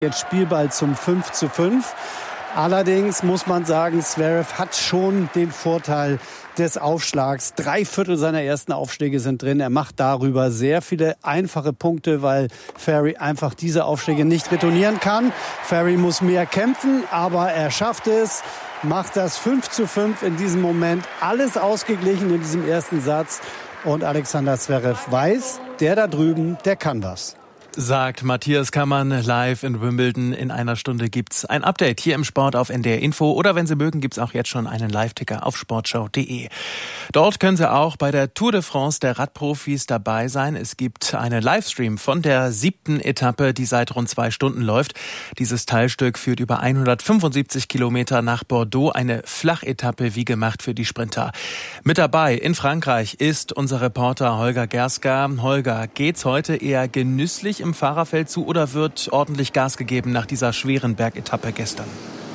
Jetzt Spielball zum 5:5. Allerdings muss man sagen, Zverev hat schon den Vorteil des Aufschlags. 3/4 seiner ersten Aufschläge sind drin. Er macht darüber sehr viele einfache Punkte, weil Ferry einfach diese Aufschläge nicht retournieren kann. Ferry muss mehr kämpfen, aber er schafft es, macht das 5:5 in diesem Moment. Alles ausgeglichen in diesem ersten Satz. Und Alexander Zverev weiß, der da drüben, der kann was. Sagt Matthias Kammann live in Wimbledon. In einer Stunde gibt's ein Update hier im Sport auf NDR Info. Oder wenn Sie mögen, gibt's auch jetzt schon einen Live-Ticker auf sportschau.de. Dort können Sie auch bei der Tour de France der Radprofis dabei sein. Es gibt einen Livestream von der 7. Etappe, die seit rund 2 Stunden läuft. Dieses Teilstück führt über 175 Kilometer nach Bordeaux. Eine Flachetappe wie gemacht für die Sprinter. Mit dabei in Frankreich ist unser Reporter Holger Gerska. Holger, geht's heute eher genüsslich im Fahrerfeld zu oder wird ordentlich Gas gegeben nach dieser schweren Bergetappe gestern?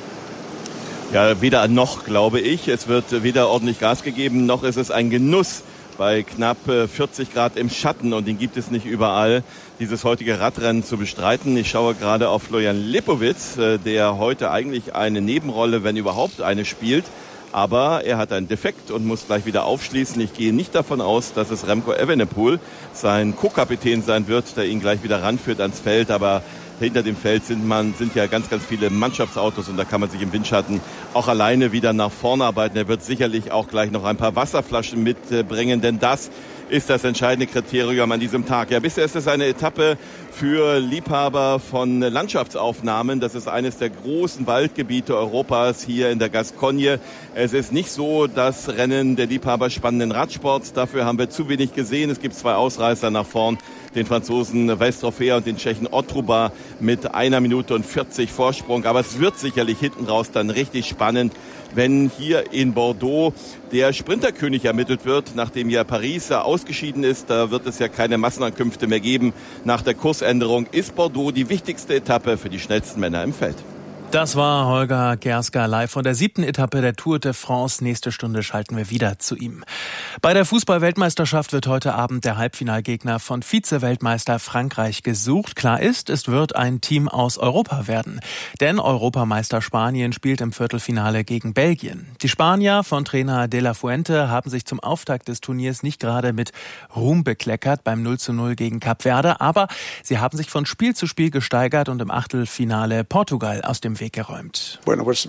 Ja, weder noch, glaube ich. Es wird weder ordentlich Gas gegeben, noch ist es ein Genuss bei knapp 40 Grad im Schatten. Und den gibt es nicht überall, dieses heutige Radrennen zu bestreiten. Ich schaue gerade auf Florian Lipowitz, der heute eigentlich eine Nebenrolle, wenn überhaupt eine, spielt. Aber er hat einen Defekt und muss gleich wieder aufschließen. Ich gehe nicht davon aus, dass es Remco Evenepoel, sein Co-Kapitän, sein wird, der ihn gleich wieder ranführt ans Feld. Aber hinter dem Feld sind ja ganz, ganz viele Mannschaftsautos und da kann man sich im Windschatten auch alleine wieder nach vorne arbeiten. Er wird sicherlich auch gleich noch ein paar Wasserflaschen mitbringen, denn das ist das entscheidende Kriterium an diesem Tag. Ja, bisher ist es eine Etappe für Liebhaber von Landschaftsaufnahmen. Das ist eines der großen Waldgebiete Europas hier in der Gascogne. Es ist nicht so das Rennen der Liebhaber spannenden Radsports. Dafür haben wir zu wenig gesehen. Es gibt 2 Ausreißer nach vorn, den Franzosen Westrofea und den Tschechen Otruba mit 1 Minute und 40 Vorsprung. Aber es wird sicherlich hinten raus dann richtig spannend, wenn hier in Bordeaux der Sprinterkönig ermittelt wird, nachdem ja Paris ausgeschieden ist. Da wird es ja keine Massenankünfte mehr geben. Nach der Kursänderung ist Bordeaux die wichtigste Etappe für die schnellsten Männer im Feld. Das war Holger Gerska live von der 7. Etappe der Tour de France. Nächste Stunde schalten wir wieder zu ihm. Bei der Fußball-Weltmeisterschaft wird heute Abend der Halbfinalgegner von Vize-Weltmeister Frankreich gesucht. Klar ist, es wird ein Team aus Europa werden. Denn Europameister Spanien spielt im Viertelfinale gegen Belgien. Die Spanier von Trainer De La Fuente haben sich zum Auftakt des Turniers nicht gerade mit Ruhm bekleckert beim 0:0 gegen Kap Verde. Aber sie haben sich von Spiel zu Spiel gesteigert und im Achtelfinale Portugal aus dem Weg geräumt.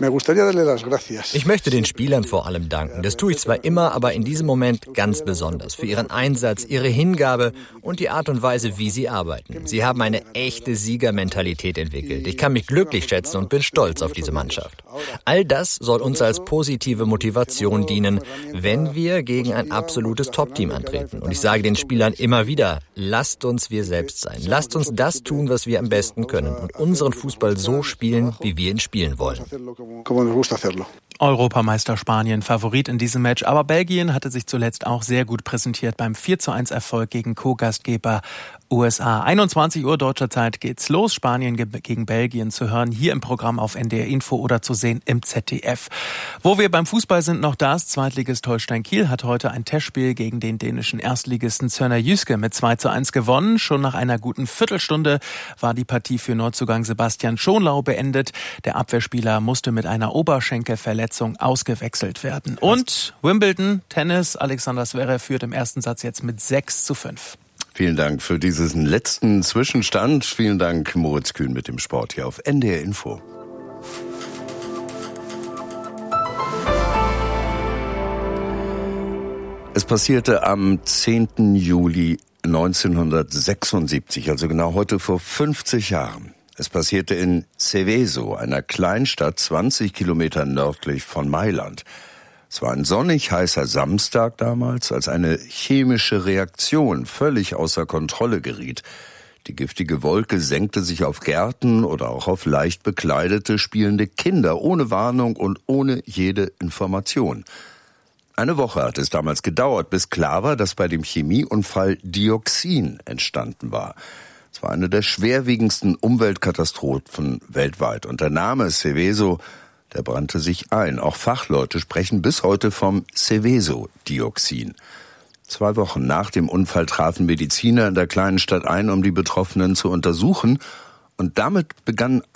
Ich möchte den Spielern vor allem danken. Das tue ich zwar immer, aber in diesem Moment ganz besonders. Für ihren Einsatz, ihre Hingabe und die Art und Weise, wie sie arbeiten. Sie haben eine echte Siegermentalität entwickelt. Ich kann mich glücklich schätzen und bin stolz auf diese Mannschaft. All das soll uns als positive Motivation dienen, wenn wir gegen ein absolutes Top-Team antreten. Und ich sage den Spielern immer wieder, lasst uns wir selbst sein. Lasst uns das tun, was wir am besten können und unseren Fußball so spielen, wie wir ihn spielen wollen. Europameister Spanien Favorit in diesem Match, aber Belgien hatte sich zuletzt auch sehr gut präsentiert beim 4:1 Erfolg gegen Co-Gastgeber USA. 21 Uhr deutscher Zeit geht's los. Spanien gegen Belgien zu hören hier im Programm auf NDR Info oder zu sehen im ZDF. Wo wir beim Fußball sind, noch das. Zweitligist Holstein Kiel hat heute ein Testspiel gegen den dänischen Erstligisten Sønderjyske mit 2:1 gewonnen. Schon nach einer guten Viertelstunde war die Partie für Neuzugang Sebastian Schonlau beendet. Der Abwehrspieler musste mit einer Oberschenkelverletzung ausgewechselt werden. Und Wimbledon, Tennis, Alexander Zverev führt im ersten Satz jetzt mit 6:5. Vielen Dank für diesen letzten Zwischenstand. Vielen Dank, Moritz Kühn mit dem Sport hier auf NDR Info. Es passierte am 10. Juli 1976, also genau heute vor 50 Jahren. Es passierte in Seveso, einer Kleinstadt 20 Kilometer nördlich von Mailand. Es war ein sonnig heißer Samstag damals, als eine chemische Reaktion völlig außer Kontrolle geriet. Die giftige Wolke senkte sich auf Gärten oder auch auf leicht bekleidete, spielende Kinder, ohne Warnung und ohne jede Information. Eine Woche hat es damals gedauert, bis klar war, dass bei dem Chemieunfall Dioxin entstanden war. Es war eine der schwerwiegendsten Umweltkatastrophen weltweit. Und der Name Seveso, der brannte sich ein. Auch Fachleute sprechen bis heute vom Seveso-Dioxin. 2 Wochen nach dem Unfall trafen Mediziner in der kleinen Stadt ein, um die Betroffenen zu untersuchen. Und damit begann